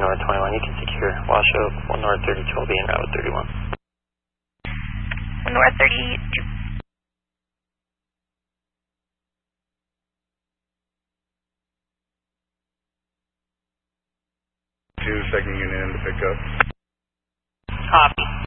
North 21, you can secure Washoe, 1 North 32 will be en route with 31. 1 North 32. 2, second unit in to pick up. Copy.